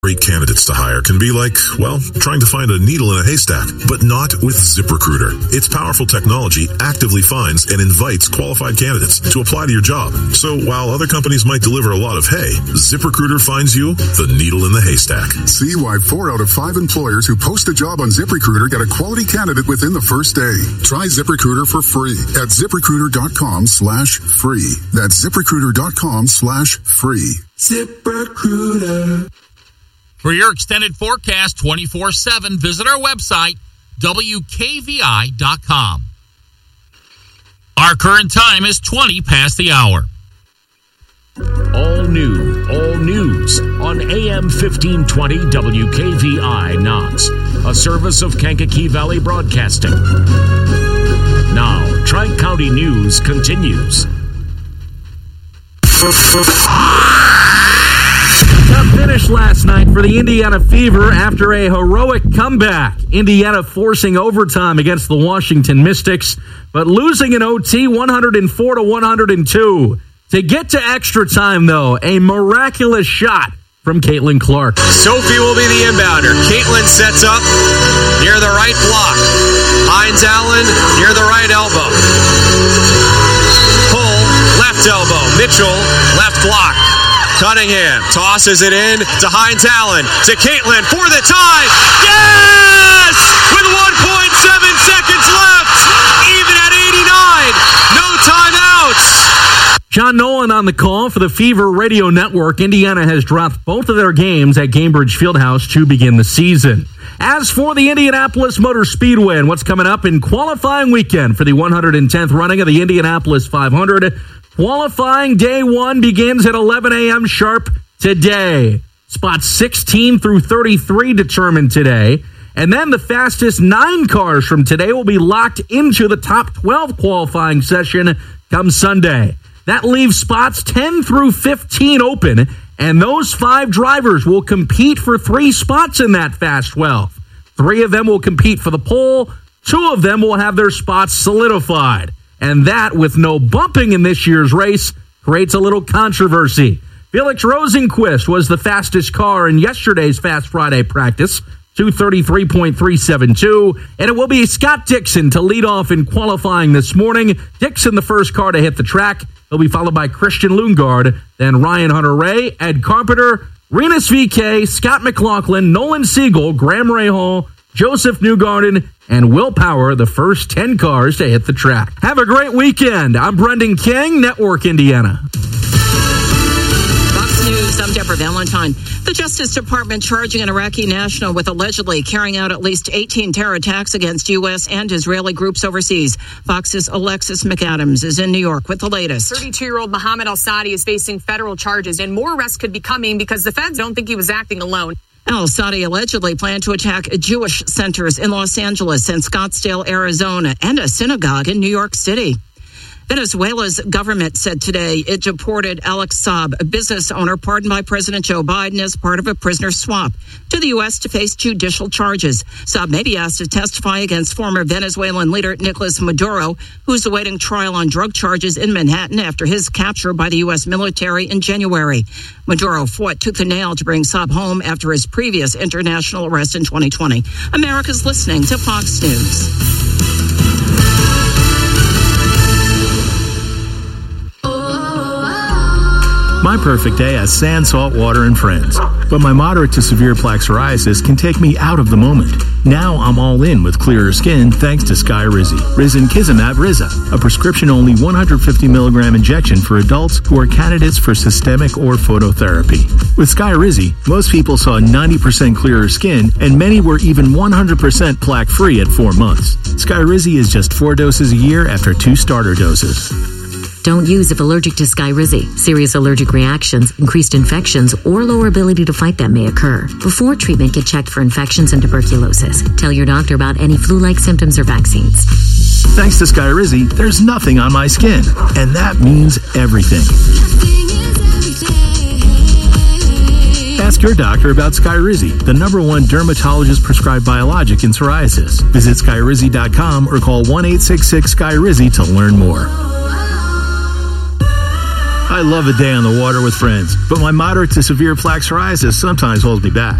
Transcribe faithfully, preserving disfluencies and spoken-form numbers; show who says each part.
Speaker 1: Great candidates to hire can be like, well, trying to find a needle in a haystack, but not with ZipRecruiter. Its powerful technology actively finds and invites qualified candidates to apply to your job. So while other companies might deliver a lot of hay, ZipRecruiter finds you the needle in the haystack.
Speaker 2: See why four out of five employers who post a job on ZipRecruiter get a quality candidate within the first day. Try ZipRecruiter for free at ZipRecruiter.com slash free. That's ZipRecruiter.com slash free.
Speaker 3: ZipRecruiter.
Speaker 4: For your extended forecast twenty-four seven, visit our website, W K V I dot com. Our current time is twenty past the hour.
Speaker 5: All new, all news on A M fifteen twenty W K V I Knox, a service of Kankakee Valley Broadcasting. Now, Tri-County News continues.
Speaker 6: Tough finish last night for the Indiana Fever after a heroic comeback. Indiana forcing overtime against the Washington Mystics, but losing in O T one oh four to one oh two. To get to extra time, though, a miraculous shot from Caitlin Clark.
Speaker 7: Sophie will be the inbounder. Caitlin sets up near the right block. Hines Allen near the right elbow. Pull, left elbow. Mitchell, left block. Cunningham tosses it in to Hines Allen, to Caitlin for the tie. Yes! With one point seven seconds left, even at eighty-nine. No timeouts.
Speaker 6: John Nolan on the call for the Fever Radio Network. Indiana has dropped both of their games at Gainbridge Fieldhouse to begin the season. As for the Indianapolis Motor Speedway and what's coming up in qualifying weekend for the one hundred tenth running of the Indianapolis five hundred, qualifying day one begins at eleven a.m. sharp today. Spots sixteen through thirty-three determined today. And then the fastest nine cars from today will be locked into the top twelve qualifying session come Sunday. That leaves spots ten through fifteen open, and those five drivers will compete for three spots in that Fast twelve. Three of them will compete for the pole. Two of them will have their spots solidified. And that, with no bumping in this year's race, creates a little controversy. Felix Rosenquist was the fastest car in yesterday's Fast Friday practice, two thirty-three point three seven two, and it will be Scott Dixon to lead off in qualifying this morning. Dixon, the first car to hit the track. He'll be followed by Christian Lundgaard, then Ryan Hunter-Ray, Ed Carpenter, Renus V K, Scott McLaughlin, Nolan Siegel, Graham Rahal, Joseph Newgarden, and Will Power, the first ten cars to hit the track. Have a great weekend. I'm Brendan King, Network Indiana.
Speaker 8: Fox News, I'm Deborah Valentine. The Justice Department charging an Iraqi national with allegedly carrying out at least eighteen terror attacks against U S and Israeli groups overseas. Fox's Alexis McAdams is in New York with the latest.
Speaker 9: thirty-two-year-old Mohammed al-Sadi is facing federal charges, and more arrests could be coming because the feds don't think he was acting alone.
Speaker 8: Al-Sadi allegedly planned to attack Jewish centers in Los Angeles and Scottsdale, Arizona, and a synagogue in New York City. Venezuela's government said today it deported Alex Saab, a business owner pardoned by President Joe Biden as part of a prisoner swap, to the U S to face judicial charges. Saab may be asked to testify against former Venezuelan leader Nicolas Maduro, who's awaiting trial on drug charges in Manhattan after his capture by the U S military in January. Maduro fought tooth and nail to bring Saab home after his previous international arrest in twenty twenty. America's listening to Fox News.
Speaker 10: My perfect day has sand, salt, water, and friends. But my moderate to severe plaque psoriasis can take me out of the moment. Now I'm all in with clearer skin thanks to Skyrizi. Risankizumab Riza, a prescription-only one hundred fifty milligram injection for adults who are candidates for systemic or phototherapy. With Skyrizi, most people saw ninety percent clearer skin, and many were even one hundred percent plaque-free at four months. Skyrizi is just four doses a year after two starter doses.
Speaker 11: Don't use if allergic to Skyrizi. Serious allergic reactions, increased infections, or lower ability to fight them may occur. Before treatment, get checked for infections and tuberculosis. Tell your doctor about any flu-like symptoms or vaccines.
Speaker 10: Thanks to Skyrizi, there's nothing on my skin, and that means everything. Ask your doctor about Skyrizi, the number one dermatologist-prescribed biologic in psoriasis. Visit Skyrizi dot com or call one eight six six Skyrizi to learn more. I love a day on the water with friends, but my moderate to severe plaque psoriasis sometimes holds me back.